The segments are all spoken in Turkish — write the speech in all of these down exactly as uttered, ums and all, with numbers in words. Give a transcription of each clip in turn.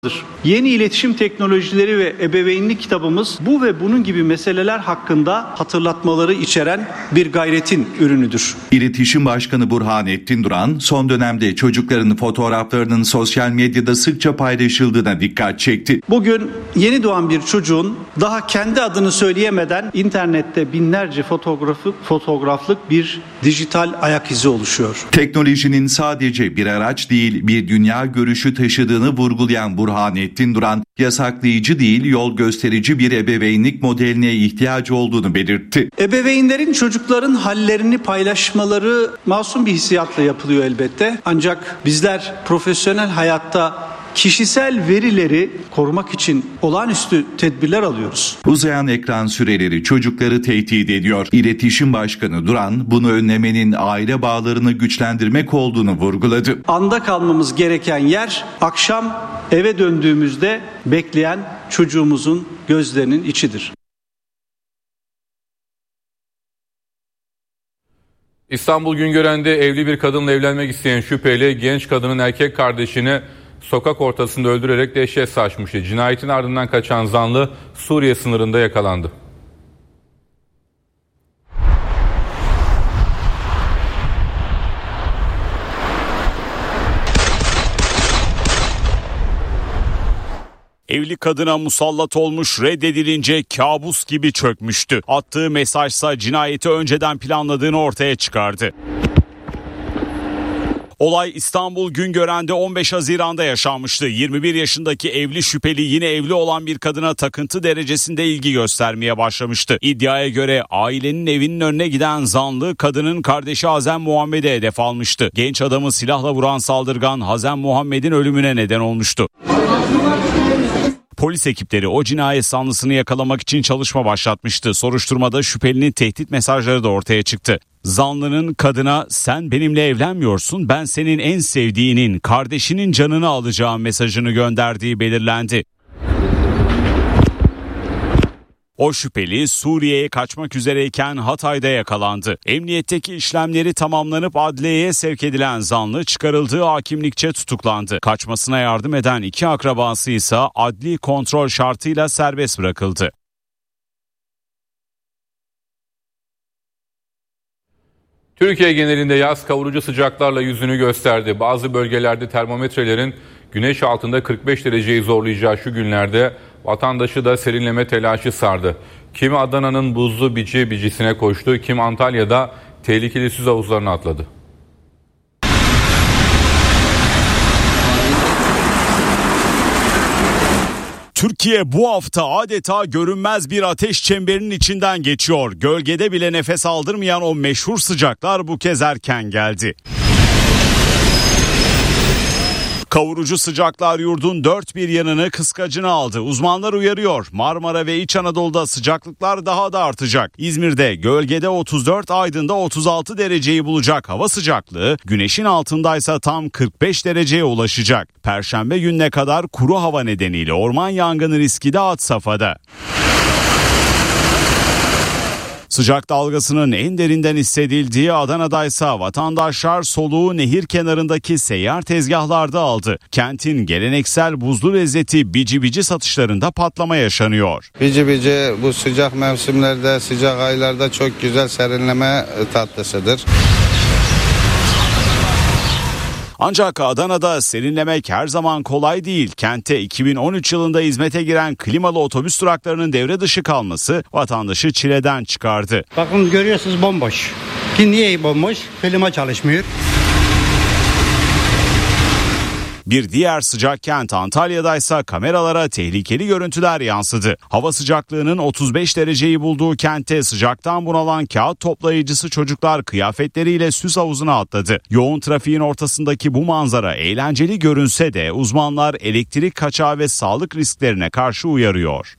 Yeni iletişim teknolojileri ve ebeveynlik kitabımız bu ve bunun gibi meseleler hakkında hatırlatmaları içeren bir gayretin ürünüdür. İletişim Başkanı Burhanettin Duran, son dönemde çocukların fotoğraflarının sosyal medyada sıkça paylaşıldığına dikkat çekti. Bugün yeni doğan bir çocuğun daha kendi adını söyleyemeden internette binlerce fotoğrafı, fotoğraflık bir dijital ayak izi oluşuyor. Teknolojinin sadece bir araç değil, bir dünya görüşü taşıdığını vurgulayan Burhanettin Duran, yasaklayıcı değil, yol gösterici bir ebeveynlik modeline ihtiyacı olduğunu belirtti. Ebeveynlerin çocukların hallerini paylaşmaları masum bir hissiyatla yapılıyor elbette. Ancak bizler profesyonel hayatta kişisel verileri korumak için olağanüstü tedbirler alıyoruz. Uzayan ekran süreleri çocukları tehdit ediyor. İletişim Başkanı Duran, bunu önlemenin aile bağlarını güçlendirmek olduğunu vurguladı. Anda kalmamız gereken yer akşam eve döndüğümüzde bekleyen çocuğumuzun gözlerinin içidir. İstanbul Güngören'de evli bir kadınla evlenmek isteyen şüpheli genç kadının erkek kardeşini sokak ortasında öldürerek dehşet saçmıştı. Cinayetin ardından kaçan zanlı Suriye sınırında yakalandı. Evli kadına musallat olmuş, reddedilince kabus gibi çökmüştü. Attığı mesajsa cinayeti önceden planladığını ortaya çıkardı. Olay İstanbul Güngören'de on beş Haziran'da yaşanmıştı. yirmi bir yaşındaki evli şüpheli yine evli olan bir kadına takıntı derecesinde ilgi göstermeye başlamıştı. İddiaya göre ailenin evinin önüne giden zanlı kadının kardeşi Hazem Muhammed'e hedef almıştı. Genç adamı silahla vuran saldırgan Hazem Muhammed'in ölümüne neden olmuştu. Polis ekipleri o cinayet zanlısını yakalamak için çalışma başlatmıştı. Soruşturmada şüphelinin tehdit mesajları da ortaya çıktı. Zanlının kadına "sen benimle evlenmiyorsun, ben senin en sevdiğinin, kardeşinin canını alacağım" mesajını gönderdiği belirlendi. O şüpheli Suriye'ye kaçmak üzereyken Hatay'da yakalandı. Emniyetteki işlemleri tamamlanıp adliyeye sevk edilen zanlı çıkarıldığı hakimlikçe tutuklandı. Kaçmasına yardım eden iki akrabası ise adli kontrol şartıyla serbest bırakıldı. Türkiye genelinde yaz kavurucu sıcaklarla yüzünü gösterdi. Bazı bölgelerde termometrelerin güneş altında kırk beş dereceyi zorlayacağı şu günlerde vatandaşı da serinleme telaşı sardı. Kimi Adana'nın buzlu bici bicisine koştu, kimi Antalya'da tehlikeli süz havuzlarına atladı. Türkiye bu hafta adeta görünmez bir ateş çemberinin içinden geçiyor. Gölgede bile nefes aldırmayan o meşhur sıcaklar bu kez erken geldi. Kavurucu sıcaklar yurdun dört bir yanını kıskacına aldı. Uzmanlar uyarıyor. Marmara ve İç Anadolu'da sıcaklıklar daha da artacak. İzmir'de gölgede otuz dört, Aydın'da otuz altı dereceyi bulacak hava sıcaklığı, güneşin altındaysa tam kırk beş dereceye ulaşacak. Perşembe gününe kadar kuru hava nedeniyle orman yangını riski de had safhada. Sıcak dalgasının en derinden hissedildiği Adana'daysa vatandaşlar soluğu nehir kenarındaki seyyar tezgahlarda aldı. Kentin geleneksel buzlu lezzeti bici bici satışlarında patlama yaşanıyor. Bici bici bu sıcak mevsimlerde, sıcak aylarda çok güzel serinleme tatlısıdır. Ancak Adana'da serinlemek her zaman kolay değil. Kente iki bin on üç yılında hizmete giren klimalı otobüs duraklarının devre dışı kalması vatandaşı çileden çıkardı. Bakın görüyorsunuz bomboş. Ki niye bomboş? Klima çalışmıyor. Bir diğer sıcak kent Antalya'daysa kameralara tehlikeli görüntüler yansıdı. Hava sıcaklığının otuz beş dereceyi bulduğu kentte sıcaktan bunalan kağıt toplayıcısı çocuklar kıyafetleriyle süs havuzuna atladı. Yoğun trafiğin ortasındaki bu manzara eğlenceli görünse de uzmanlar elektrik kaçağı ve sağlık risklerine karşı uyarıyor.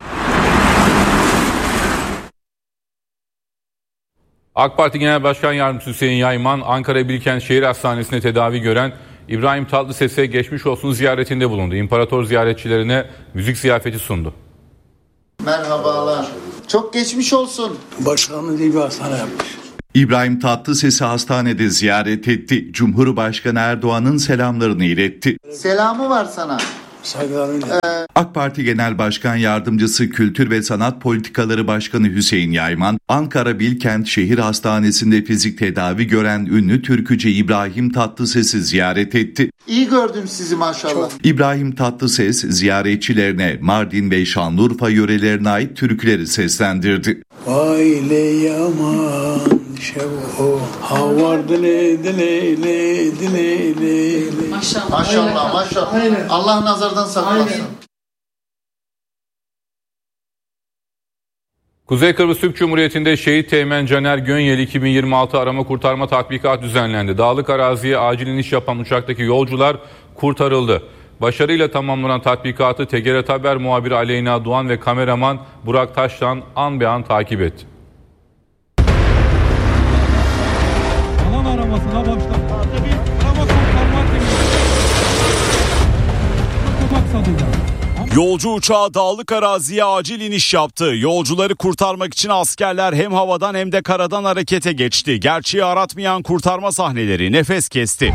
AK Parti Genel Başkan Yardımcısı Hüseyin Yayman, Ankara Bilkent Şehir Hastanesi'nde tedavi gören İbrahim Tatlıses'e geçmiş olsun ziyaretinde bulundu. İmparator ziyaretçilerine müzik ziyafeti sundu. Merhabalar. Çok geçmiş olsun. Başkanımız iyi bir hastane yapmış. İbrahim Tatlıses'i hastanede ziyaret etti. Cumhurbaşkanı Erdoğan'ın selamlarını iletti. Selamı var sana. Saygılarımı iletin. AK Parti Genel Başkan Yardımcısı Kültür ve Sanat Politikaları Başkanı Hüseyin Yayman, Ankara Bilkent Şehir Hastanesi'nde fizik tedavi gören ünlü türkücü İbrahim Tatlıses'i ziyaret etti. İyi gördüm sizi maşallah. İbrahim Tatlıses ziyaretçilerine Mardin ve Şanlıurfa yörelerine ait türküleri seslendirdi. Vay le yaman şevo havar dile dile dile dile dile. Maşallah maşallah. maşallah. Aynen. Allah nazardan saklasın. Aynen. Kuzey Kıbrıs Türk Cumhuriyeti'nde Şehit Teğmen Caner Gönyeli iki bin yirmi altı arama kurtarma tatbikatı düzenlendi. Dağlık araziye acil iniş yapan uçaktaki yolcular kurtarıldı. Başarıyla tamamlanan tatbikatı T G R T Haber muhabiri Aleyna Doğan ve kameraman Burak Taşlan an be an takip etti. Alan aramasına başladı. Arama kurtarma temizliği. Yolcu uçağı dağlık araziye acil iniş yaptı. Yolcuları kurtarmak için askerler hem havadan hem de karadan harekete geçti. Gerçeği aratmayan kurtarma sahneleri nefes kesti.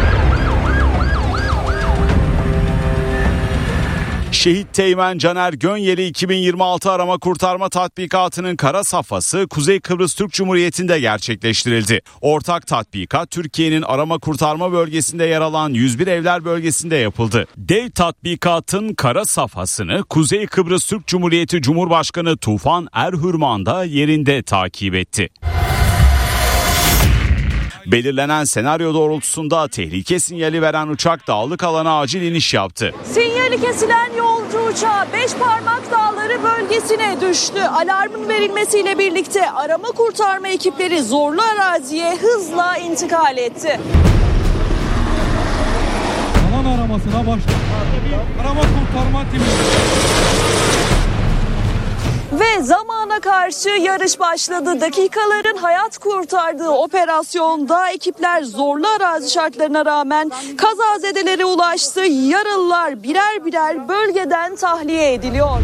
Şehit Teğmen Caner Gönyeli iki bin yirmi altı arama kurtarma tatbikatının kara safhası Kuzey Kıbrıs Türk Cumhuriyeti'nde gerçekleştirildi. Ortak tatbikat Türkiye'nin arama kurtarma bölgesinde yer alan yüz bir evler bölgesinde yapıldı. Dev tatbikatın kara safhasını Kuzey Kıbrıs Türk Cumhuriyeti Cumhurbaşkanı Tufan Erhürman da yerinde takip etti. Belirlenen senaryo doğrultusunda tehlike sinyali veren uçak dağlık alana acil iniş yaptı. Sinyali kesilen yolcu uçağı Beşparmak Dağları bölgesine düştü. Alarmın verilmesiyle birlikte arama kurtarma ekipleri zorlu araziye hızla intikal etti. Alan aramasına başladı. Arama kurtarma temizliği. Ve zamana karşı yarış başladı. Dakikaların hayat kurtardığı operasyonda ekipler zorlu arazi şartlarına rağmen kazazedelere ulaştı. Yaralılar birer birer bölgeden tahliye ediliyor.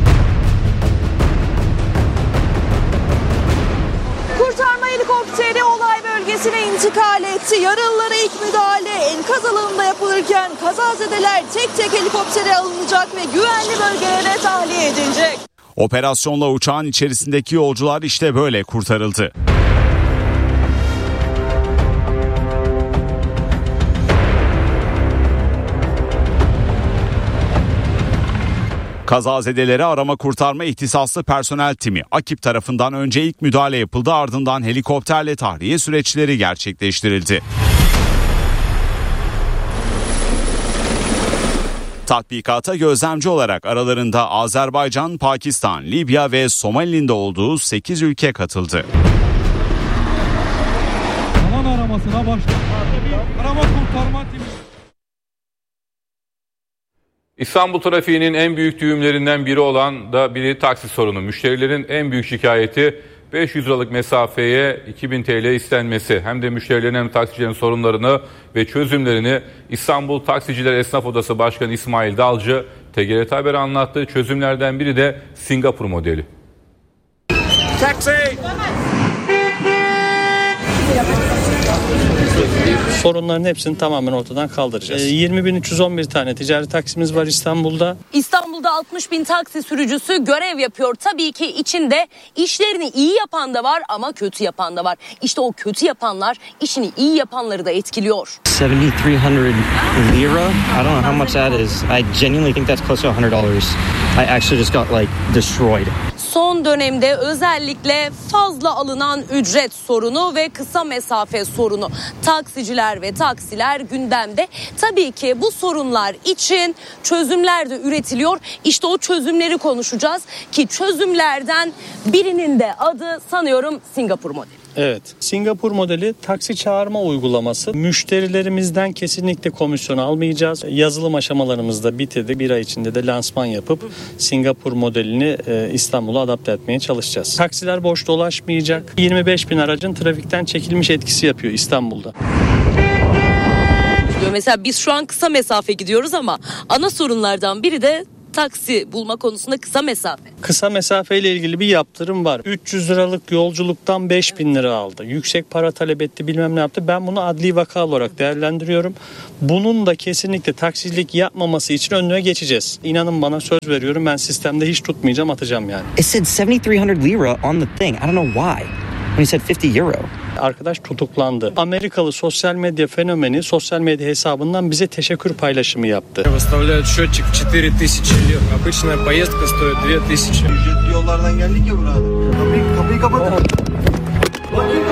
Kurtarma helikopteri olay bölgesine intikal etti. Yaralılara ilk müdahale enkaz alanında yapılırken kazazedeler tek tek helikoptere alınacak ve güvenli bölgelere tahliye edilecek. Operasyonla uçağın içerisindeki yolcular işte böyle kurtarıldı. Kazazedeleri arama kurtarma ihtisaslı personel timi AKİP tarafından önce ilk müdahale yapıldı, ardından helikopterle tahliye süreçleri gerçekleştirildi. Tatbikata gözlemci olarak aralarında Azerbaycan, Pakistan, Libya ve Somali'nin de olduğu sekiz ülke katıldı. Alan aramasına başladı. Arama kurtarma temizliği. İstanbul trafiğinin en büyük düğümlerinden biri olan da biri taksi sorunu. Müşterilerin en büyük şikayeti beş yüz liralık mesafeye iki bin T L istenmesi. Hem de müşterilerin hem taksicilerin sorunlarını ve çözümlerini İstanbul Taksiciler Esnaf Odası Başkanı İsmail Dalcı T G R T Haber'e anlattığı çözümlerden biri de Singapur modeli. Taksi! Sorunların hepsini tamamen ortadan kaldıracağız. yirmi bin üç yüz on bir tane ticari taksimiz var İstanbul'da. İstanbul'da altmış bin taksi sürücüsü görev yapıyor. Tabii ki içinde işlerini iyi yapan da var ama kötü yapan da var. İşte o kötü yapanlar işini iyi yapanları da etkiliyor. seventy-three hundred lira. I don't know how much that is. I genuinely think that's close to one hundred dollars. I actually just got like destroyed. Son dönemde özellikle fazla alınan ücret sorunu ve kısa mesafe sorunu. Taksiciler ve taksiler gündemde. Tabii ki bu sorunlar için çözümler de üretiliyor. İşte o çözümleri konuşacağız ki çözümlerden birinin de adı sanıyorum Singapur modeli. Evet. Singapur modeli taksi çağırma uygulaması. Müşterilerimizden kesinlikle komisyon almayacağız. Yazılım aşamalarımızda bitirdik. Bir ay içinde de lansman yapıp Singapur modelini İstanbul'a adapte etmeye çalışacağız. Taksiler boş dolaşmayacak. yirmi beş bin aracın trafikten çekilmiş etkisi yapıyor İstanbul'da. Mesela biz şu an kısa mesafe gidiyoruz ama ana sorunlardan biri de taksi bulma konusunda kısa mesafe. Kısa mesafeyle ilgili bir yaptırım var. üç yüz liralık yolculuktan beş bin lira aldı. Yüksek para talep etti, bilmem ne yaptı. Ben bunu adli vaka olarak değerlendiriyorum. Bunun da kesinlikle taksicilik yapmaması için önüne geçeceğiz. İnanın bana, söz veriyorum, ben sistemde hiç tutmayacağım, atacağım yani. It said seventy-three hundred lira on the thing. I don't know why. When he said fifty euro. Arkadaş tutuklandı. Amerikalı sosyal medya fenomeni sosyal medya hesabından bize teşekkür paylaşımı yaptı. Выставляют счетчик четыре тысячи лир. Обычная поездка стоит две тысячи. Ücretli yollardan geldik ya burada. Kapıyı, kapıyı kapatın. Bakayım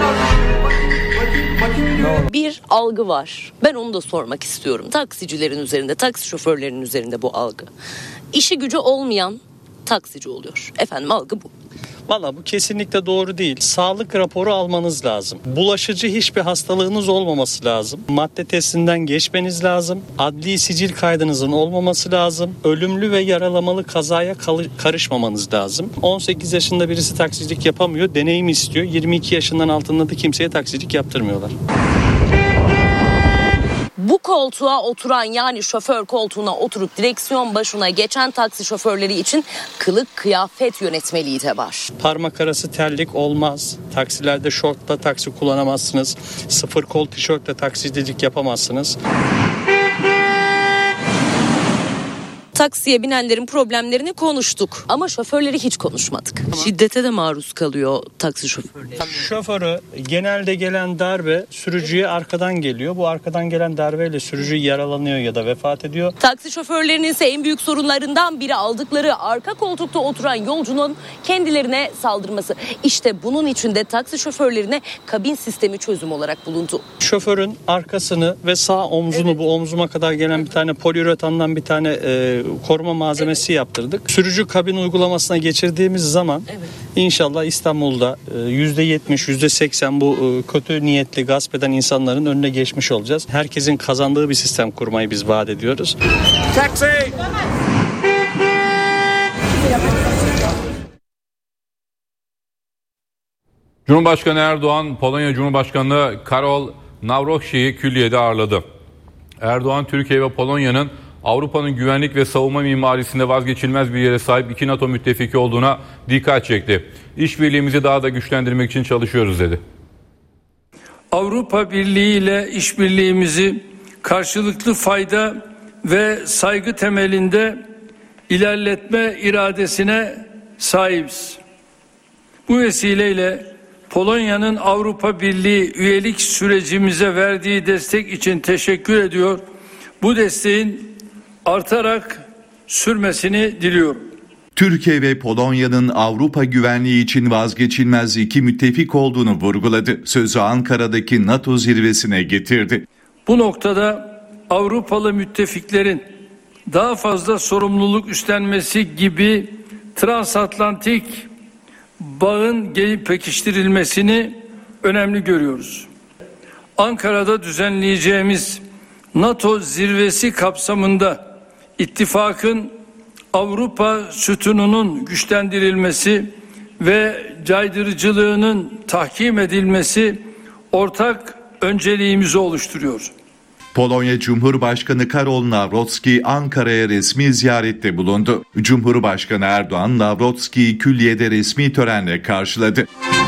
biraz. Bir algı var. Ben onu da sormak istiyorum. Taksicilerin üzerinde, taksi şoförlerinin üzerinde bu algı. İşi gücü olmayan taksici oluyor. Efendim, algı bu. Valla bu kesinlikle doğru değil. Sağlık raporu almanız lazım. Bulaşıcı hiçbir hastalığınız olmaması lazım. Madde testinden geçmeniz lazım. Adli sicil kaydınızın olmaması lazım. Ölümlü ve yaralamalı kazaya karışmamanız lazım. on sekiz yaşında birisi taksicilik yapamıyor, deneyim istiyor. yirmi iki yaşından altında da kimseye taksicilik yaptırmıyorlar. Bu koltuğa oturan, yani şoför koltuğuna oturup direksiyon başına geçen taksi şoförleri için kılık kıyafet yönetmeliği de var. Parmak arası terlik olmaz. Taksilerde şortla taksi kullanamazsınız. Sıfır kol tişörtle taksicilik yapamazsınız. Taksiye binenlerin problemlerini konuştuk ama şoförleri hiç konuşmadık. Tamam. Şiddete de maruz kalıyor taksi şoförleri. Şoförü genelde gelen darbe sürücüye arkadan geliyor. Bu arkadan gelen darbeyle sürücü yaralanıyor ya da vefat ediyor. Taksi şoförlerinin ise en büyük sorunlarından biri aldıkları arka koltukta oturan yolcunun kendilerine saldırması. İşte bunun için de taksi şoförlerine kabin sistemi çözüm olarak bulundu. Şoförün arkasını ve sağ omzunu, evet, bu omzuma kadar gelen bir tane poliüretandan bir tane e, koruma malzemesi, evet, yaptırdık. Sürücü kabin uygulamasına geçirdiğimiz zaman, evet, inşallah İstanbul'da yüzde yetmiş, yüzde seksen bu kötü niyetli gasp eden insanların önüne geçmiş olacağız. Herkesin kazandığı bir sistem kurmayı biz vaat ediyoruz. Taksi! Cumhurbaşkanı Erdoğan, Polonya Cumhurbaşkanı Karol Nawrocki'yi külliyede ağırladı. Erdoğan, Türkiye ve Polonya'nın Avrupa'nın güvenlik ve savunma mimarisinde vazgeçilmez bir yere sahip iki NATO müttefiki olduğuna dikkat çekti. İşbirliğimizi daha da güçlendirmek için çalışıyoruz dedi. Avrupa Birliği ile işbirliğimizi karşılıklı fayda ve saygı temelinde ilerletme iradesine sahibiz. Bu vesileyle Polonya'nın Avrupa Birliği üyelik sürecimize verdiği destek için teşekkür ediyor. Bu desteğin artarak sürmesini diliyorum. Türkiye ve Polonya'nın Avrupa güvenliği için vazgeçilmez iki müttefik olduğunu vurguladı. Sözü Ankara'daki NATO zirvesine getirdi. Bu noktada Avrupalı müttefiklerin daha fazla sorumluluk üstlenmesi gibi transatlantik bağın pekiştirilmesini önemli görüyoruz. Ankara'da düzenleyeceğimiz NATO zirvesi kapsamında ittifakın Avrupa sütununun güçlendirilmesi ve caydırıcılığının tahkim edilmesi ortak önceliğimizi oluşturuyor. Polonya Cumhurbaşkanı Karol Nawrocki Ankara'ya resmi ziyarette bulundu. Cumhurbaşkanı Erdoğan Nawrocki'yi külliyede resmi törenle karşıladı.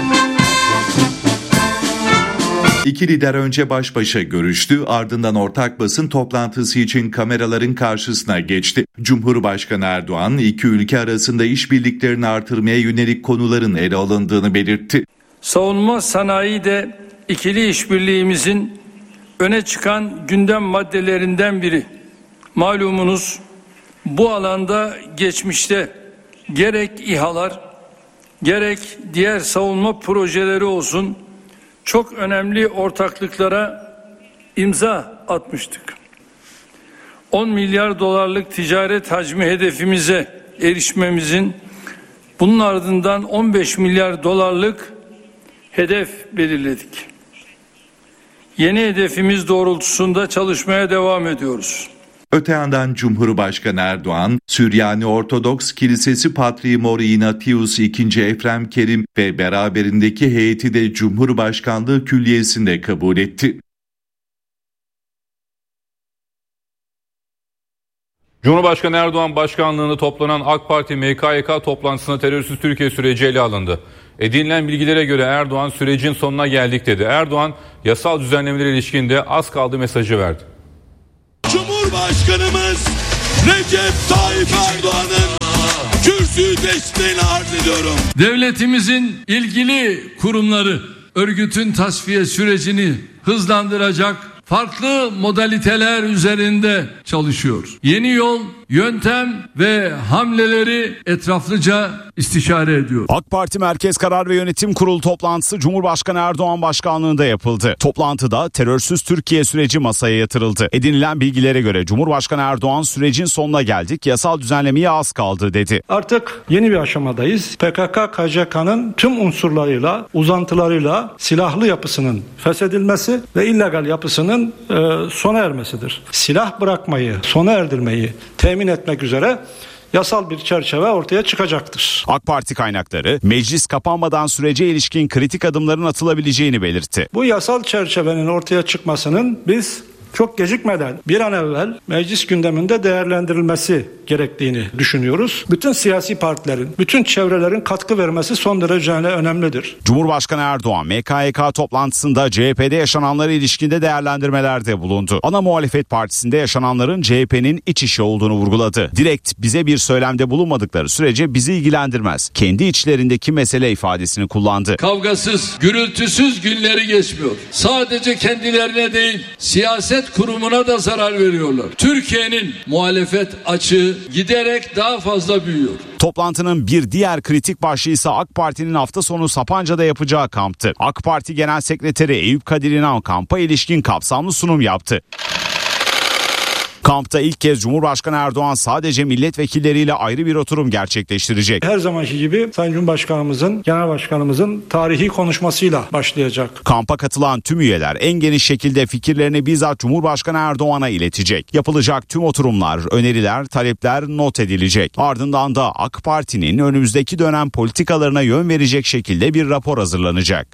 İki lider önce baş başa görüştü, ardından ortak basın toplantısı için kameraların karşısına geçti. Cumhurbaşkanı Erdoğan, iki ülke arasında işbirliklerini artırmaya yönelik konuların ele alındığını belirtti. Savunma sanayi de ikili işbirliğimizin öne çıkan gündem maddelerinden biri. Malumunuz bu alanda geçmişte gerek İHA'lar gerek diğer savunma projeleri olsun çok önemli ortaklıklara imza atmıştık. on milyar dolarlık ticaret hacmi hedefimize erişmemizin bunun ardından on beş milyar dolarlık hedef belirledik. Yeni hedefimiz doğrultusunda çalışmaya devam ediyoruz. Öte yandan Cumhurbaşkanı Erdoğan, Süryani Ortodoks Kilisesi Patriği Mor Ignatius ikinci. Efrem Kerim ve beraberindeki heyeti de Cumhurbaşkanlığı Külliyesi'nde kabul etti. Cumhurbaşkanı Erdoğan başkanlığında toplanan AK Parti M K Y K toplantısında terörsüz Türkiye süreci ele alındı. Edinilen bilgilere göre Erdoğan sürecin sonuna geldik dedi. Erdoğan yasal düzenlemelere ilişkin de az kaldı mesajı verdi. Cumhurbaşkanımız Recep Tayyip Erdoğan'ın kürsü desteğini arz ediyorum. Devletimizin ilgili kurumları örgütün tasfiye sürecini hızlandıracak farklı modaliteler üzerinde çalışıyor. Yeni yol, yöntem ve hamleleri etraflıca istişare ediyor. AK Parti Merkez Karar ve Yönetim Kurulu toplantısı Cumhurbaşkanı Erdoğan başkanlığında yapıldı. Toplantıda terörsüz Türkiye süreci masaya yatırıldı. Edinilen bilgilere göre Cumhurbaşkanı Erdoğan sürecin sonuna geldik, yasal düzenlemeye az kaldı dedi. Artık yeni bir aşamadayız. P K K K C K'nın tüm unsurlarıyla, uzantılarıyla silahlı yapısının feshedilmesi ve illegal yapısının e, sona ermesidir. Silah bırakmayı, sona erdirmeyi temin etmek üzere yasal bir çerçeve ortaya çıkacaktır. AK Parti kaynakları meclis kapanmadan sürece ilişkin kritik adımların atılabileceğini belirtti. Bu yasal çerçevenin ortaya çıkmasının biz çok gecikmeden bir an evvel meclis gündeminde değerlendirilmesi gerektiğini düşünüyoruz. Bütün siyasi partilerin, bütün çevrelerin katkı vermesi son derece önemlidir. Cumhurbaşkanı Erdoğan M K Y K toplantısında C H P'de yaşananlara ilişkinde değerlendirmelerde bulundu. Ana muhalefet partisinde yaşananların C H P'nin iç işi olduğunu vurguladı. Direkt bize bir söylemde bulunmadıkları sürece bizi ilgilendirmez. Kendi içlerindeki mesele ifadesini kullandı. Kavgasız, gürültüsüz günleri geçmiyor. Sadece kendilerine değil, siyaset kurumuna da zarar veriyorlar. Türkiye'nin muhalefet açığı giderek daha fazla büyüyor. Toplantının bir diğer kritik başlığı ise AK Parti'nin hafta sonu Sapanca'da yapacağı kamptı. AK Parti Genel Sekreteri Eyüp Kadir İnan kampa ilişkin kapsamlı sunum yaptı. Kampta ilk kez Cumhurbaşkanı Erdoğan sadece milletvekilleriyle ayrı bir oturum gerçekleştirecek. Her zamanki gibi Sayın Cumhurbaşkanımızın, Genel Başkanımızın tarihi konuşmasıyla başlayacak. Kampa katılan tüm üyeler en geniş şekilde fikirlerini bizzat Cumhurbaşkanı Erdoğan'a iletecek. Yapılacak tüm oturumlar, öneriler, talepler not edilecek. Ardından da AK Parti'nin önümüzdeki dönem politikalarına yön verecek şekilde bir rapor hazırlanacak.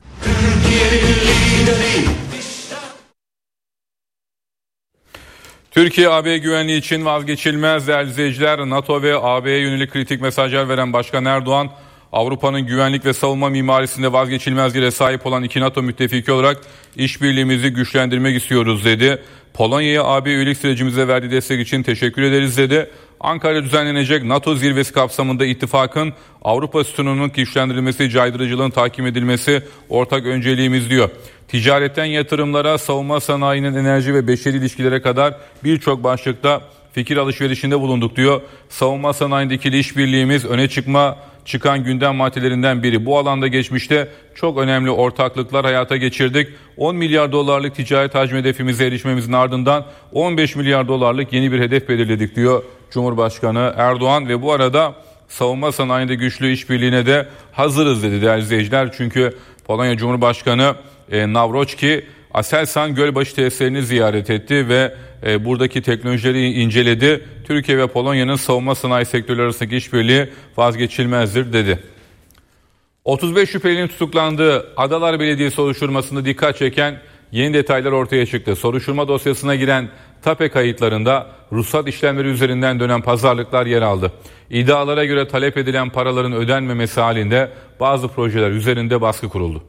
Türkiye A B güvenliği için vazgeçilmez değerli izleyiciler. NATO ve A B'ye yönelik kritik mesajlar veren Başkan Erdoğan, Avrupa'nın güvenlik ve savunma mimarisinde vazgeçilmez yere sahip olan iki NATO müttefiki olarak işbirliğimizi güçlendirmek istiyoruz dedi. Polonya'ya A B üyelik sürecimize verdiği destek için teşekkür ederiz dedi. Ankara'da düzenlenecek NATO zirvesi kapsamında ittifakın Avrupa sütununun güçlendirilmesi, caydırıcılığın takip edilmesi ortak önceliğimiz diyor. Ticaretten yatırımlara, savunma sanayinin enerji ve beşeri ilişkilere kadar birçok başlıkta fikir alışverişinde bulunduk diyor. Savunma sanayindeki işbirliğimiz öne çıkma çıkan gündem maddelerinden biri. Bu alanda geçmişte çok önemli ortaklıklar hayata geçirdik. on milyar dolarlık ticaret hacmi hedefimize erişmemizin ardından on beş milyar dolarlık yeni bir hedef belirledik diyor Cumhurbaşkanı Erdoğan ve bu arada savunma sanayinde güçlü işbirliğine de hazırız dedi değerli izleyiciler. Çünkü Polonya Cumhurbaşkanı e, Nawrocki Aselsan Gölbaşı tesislerini ziyaret etti ve e, buradaki teknolojileri inceledi. Türkiye ve Polonya'nın savunma sanayi sektörleri arasındaki işbirliği vazgeçilmezdir dedi. otuz beş şüphelinin tutuklandığı Adalar Belediyesi soruşturmasında dikkat çeken yeni detaylar ortaya çıktı. Soruşturma dosyasına giren tape kayıtlarında ruhsat işlemleri üzerinden dönen pazarlıklar yer aldı. İddialara göre talep edilen paraların ödenmemesi halinde bazı projeler üzerinde baskı kuruldu.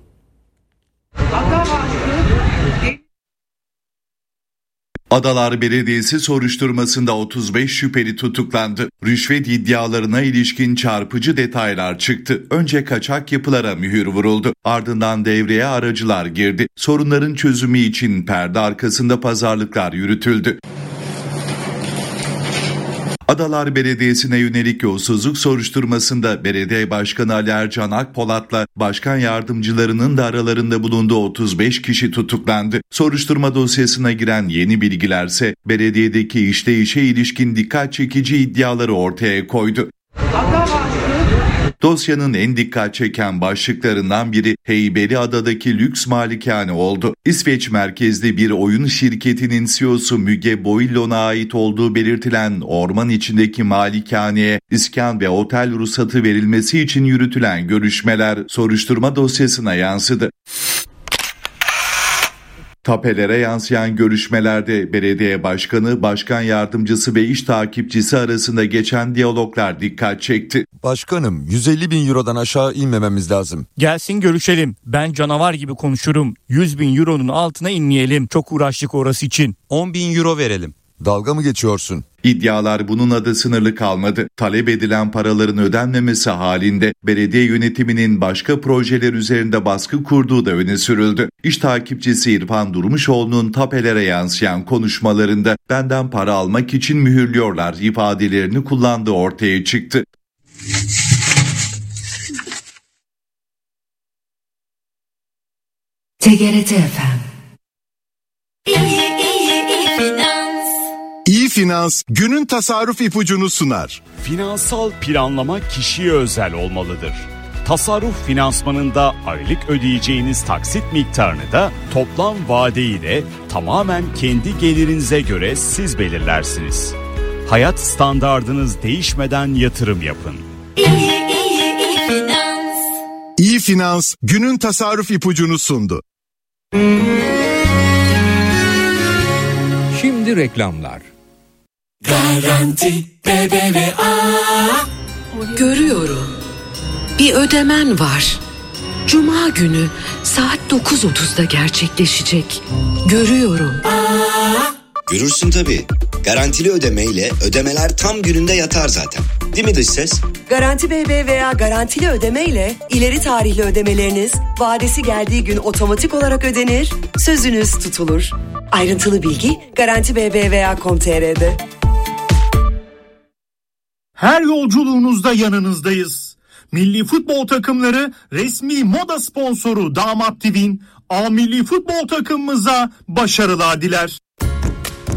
Adalar Belediyesi soruşturmasında otuz beş şüpheli tutuklandı. Rüşvet iddialarına ilişkin çarpıcı detaylar çıktı. Önce kaçak yapılara mühür vuruldu. Ardından devreye aracılar girdi. Sorunların çözümü için perde arkasında pazarlıklar yürütüldü. Adalar Belediyesi'ne yönelik yolsuzluk soruşturmasında Belediye Başkanı Ali Ercan Akpolat'la başkan yardımcılarının da aralarında bulunduğu otuz beş kişi tutuklandı. Soruşturma dosyasına giren yeni bilgilerse belediyedeki işleyişe ilişkin dikkat çekici iddiaları ortaya koydu. Dosyanın en dikkat çeken başlıklarından biri Heybeliada'daki lüks malikane oldu. İsveç merkezli bir oyun şirketinin C E O'su Müge Boillon'a ait olduğu belirtilen orman içindeki malikaneye iskan ve otel ruhsatı verilmesi için yürütülen görüşmeler soruşturma dosyasına yansıdı. Tapelere yansıyan görüşmelerde belediye başkanı, başkan yardımcısı ve iş takipçisi arasında geçen diyaloglar dikkat çekti. Başkanım, yüz elli bin eurodan aşağı inmememiz lazım. Gelsin görüşelim. Ben canavar gibi konuşurum. yüz bin euronun altına inmeyelim. Çok uğraştık orası için. on bin euro verelim. Dalga mı geçiyorsun? İddialar bunun adı sınırlı kalmadı. Talep edilen paraların ödenmemesi halinde belediye yönetiminin başka projeler üzerinde baskı kurduğu da öne sürüldü. İş takipçisi İrfan Durmuşoğlu'nun tapelere yansıyan konuşmalarında benden para almak için mühürlüyorlar ifadelerini kullandığı ortaya çıktı. T G R T F M. İyi Finans günün tasarruf ipucunu sunar. Finansal planlama kişiye özel olmalıdır. Tasarruf finansmanında aylık ödeyeceğiniz taksit miktarını da toplam vadeyi de tamamen kendi gelirinize göre siz belirlersiniz. Hayat standardınız değişmeden yatırım yapın. İyi, iyi, iyi Finans. İyi Finans günün tasarruf ipucunu sundu. Şimdi reklamlar. Garanti B B V A. Görüyorum. Bir ödemen var. Cuma günü saat dokuz otuzda gerçekleşecek. Görüyorum. Görürsün tabii. Garantili ödemeyle ödemeler tam gününde yatar zaten. Değil mi dış ses? Garanti B B V A garantili ödemeyle ileri tarihli ödemeleriniz vadesi geldiği gün otomatik olarak ödenir, sözünüz tutulur. Ayrıntılı bilgi garanti b b v a nokta com nokta t r'de. Her yolculuğunuzda yanınızdayız. Milli futbol takımları resmi moda sponsoru Damat T V'nin A Milli Futbol takımımıza başarılar diler.